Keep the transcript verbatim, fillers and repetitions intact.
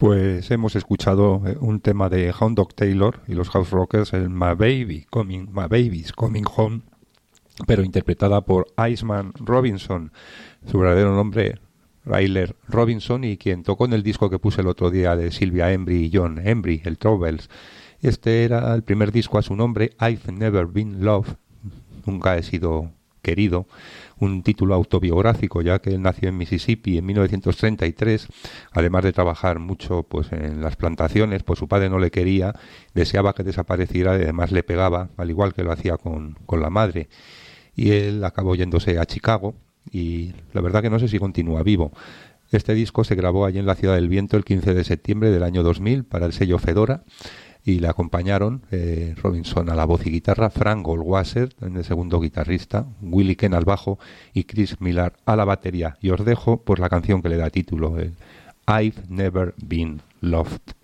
Pues hemos escuchado eh, un tema de Hound Dog Taylor y los House Rockers, el My Baby Coming, My Baby's Coming Home, pero interpretada por Iceman Robinson, su verdadero nombre Ryler Robinson, y quien tocó en el disco que puse el otro día de Sylvia Embry y John Embry, el Troubles. Este era el primer disco a su nombre, I've Never Been Loved, nunca he sido querido, un título autobiográfico, ya que él nació en Mississippi en mil novecientos treinta y tres, además de trabajar mucho pues en las plantaciones, pues su padre no le quería, deseaba que desapareciera y además le pegaba, al igual que lo hacía con, con la madre, y él acabó yéndose a Chicago, y la verdad que no sé si continúa vivo. Este disco se grabó allí en la Ciudad del Viento el quince de septiembre del año dos mil para el sello Fedora, y le acompañaron eh, Robinson a la voz y guitarra, Frank Goldwasser en el segundo guitarrista, Willie Ken al bajo y Chris Millar a la batería. Y os dejo pues la canción que le da título, el I've Never Been Loved.